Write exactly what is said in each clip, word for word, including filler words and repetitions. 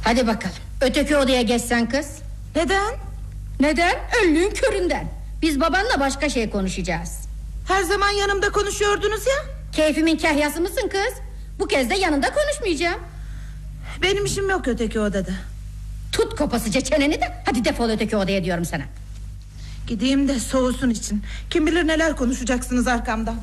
Hadi bakalım, öteki odaya geçsen kız. Neden? Neden? Önlüğün köründen. Biz babanla başka şey konuşacağız. Her zaman yanımda konuşuyordunuz ya. Keyfimin kahyası mısın kız? Bu kez de yanında konuşmayacağım. Benim işim yok öteki odada. Tut kopasıca çeneni de hadi defol öteki odaya diyorum sana. Gideyim de soğusun için. Kim bilir neler konuşacaksınız arkamdan.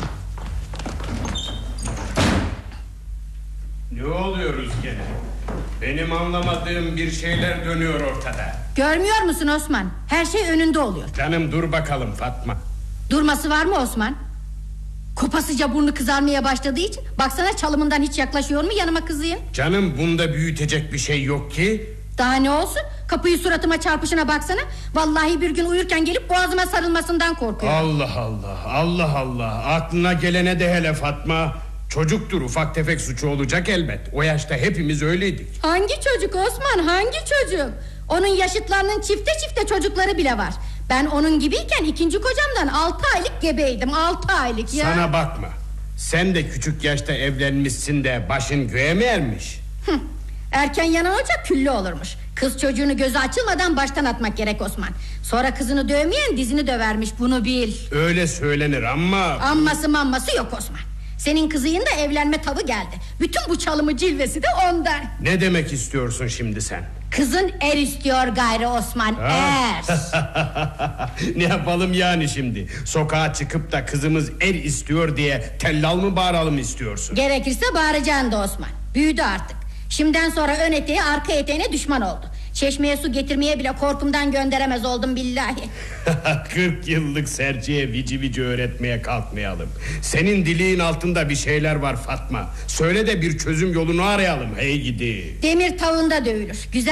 Ne oluyoruz gene? Benim anlamadığım bir şeyler dönüyor ortada. Görmüyor musun Osman? Her şey önünde oluyor. Canım dur bakalım Fatma. Durması var mı Osman? Kopasıca burnu kızarmaya başladığı için baksana çalımından hiç yaklaşıyor mu yanıma kızıyım? Canım bunda büyütecek bir şey yok ki. Daha ne olsun? Kapıyı suratıma çarpışına baksana. Vallahi bir gün uyurken gelip boğazıma sarılmasından korkuyorum. Allah Allah, Allah Allah. Aklına gelene de hele Fatma. Çocuktur, ufak tefek suçu olacak elbet. O yaşta hepimiz öyleydik. Hangi çocuk Osman, hangi çocuk? Onun yaşıtlarının çifte çifte çocukları bile var. Ben onun gibiyken ikinci kocamdan altı aylık gebeydim. Altı aylık ya. Sana bakma. Sen de küçük yaşta evlenmişsin de başın göğe mi ermiş? Hı. Erken yanan ocak küllü olurmuş. Kız çocuğunu gözü açılmadan baştan atmak gerek Osman. Sonra kızını dövmeyen dizini dövermiş, bunu bil. Öyle söylenir ama... Amması mamması yok Osman. Senin kızının da evlenme tavı geldi. Bütün bu çalımı cilvesi de ondan. Ne demek istiyorsun şimdi sen? Kızın er istiyor gayrı Osman, er. Ne yapalım yani şimdi? Sokağa çıkıp da kızımız er istiyor diye tellal mı bağıralım istiyorsun? Gerekirse bağıracaksın da Osman. Büyüdü artık. Şimdiden sonra ön eteği arka eteğine düşman oldu. Çeşmeye su getirmeye bile korkumdan gönderemez oldum billahi. Kırk yıllık serçeye vici vici öğretmeye kalkmayalım. Senin diliğin altında bir şeyler var Fatma. Söyle de bir çözüm yolunu arayalım hey gidi. Demir tavında dövülür. Güzel